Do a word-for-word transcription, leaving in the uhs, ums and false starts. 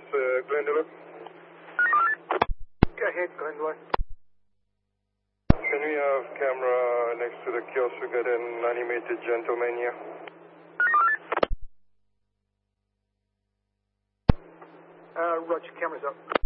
uh, Glendale. Go ahead, Glendale. Can we have camera next to the kiosk? We got an animated gentleman here. Uh, Roger, camera's up.